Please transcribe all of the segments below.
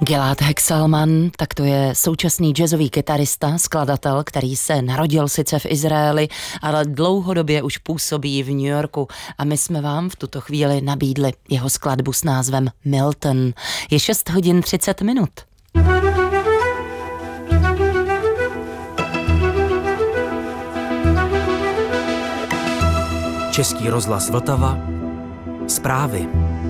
Gilad Hekselman, tak to je současný jazzový kytarista, skladatel, který se narodil sice v Izraeli, ale dlouhodobě už působí v New Yorku a my jsme vám v tuto chvíli nabídli jeho skladbu s názvem Milton. Je 6:30. Český rozhlas Vltava. Zprávy.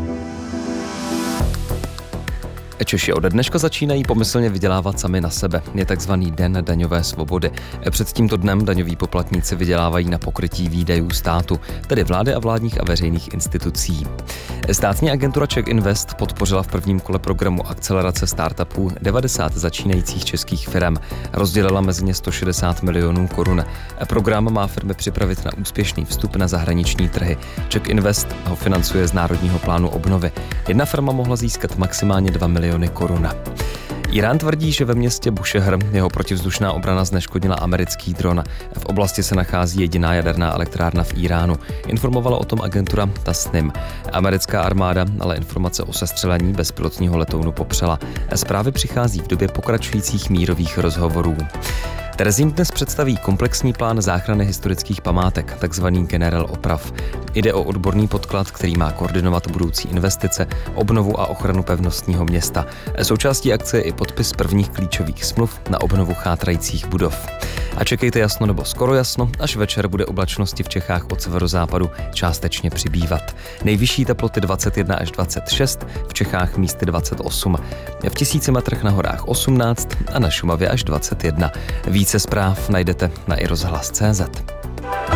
Češi ode dneška začínají pomyslně vydělávat sami na sebe. Je takzvaný Den daňové svobody. Před tímto dnem daňoví poplatníci vydělávají na pokrytí výdajů státu, tedy vlády a vládních a veřejných institucí. Státní agentura Czech Invest podpořila v prvním kole programu akcelerace startupů 90 začínajících českých firem. Rozdělila mezi ně 160 milionů korun. Program má firmy připravit na úspěšný vstup na zahraniční trhy. Czech Invest ho financuje z Národního plánu obnovy. Jedna firma mohla získat maximálně 2 miliony korun. Irán tvrdí, že ve městě Bušehr jeho protivzdušná obrana zneškodnila americký dron. V oblasti se nachází jediná jaderná elektrárna v Iránu. Informovala o tom agentura Tasnim. Americká armáda ale informace o sestřelení bezpilotního letounu popřela. Zprávy přichází v době pokračujících mírových rozhovorů. Terezín dnes představí komplexní plán záchrany historických památek, takzvaný generel oprav. Jde o odborný podklad, který má koordinovat budoucí investice, obnovu a ochranu pevnostního města. Součástí akce je i podpis prvních klíčových smluv na obnovu chátrajících budov. A čekejte jasno nebo skoro jasno, až večer bude oblačnosti v Čechách od severozápadu částečně přibývat. Nejvyšší teploty 21 až 26, v Čechách místy 28. V 1000 metrech na horách 18 a na Šumavě až 21. Více zpráv najdete na iRozhlas.cz.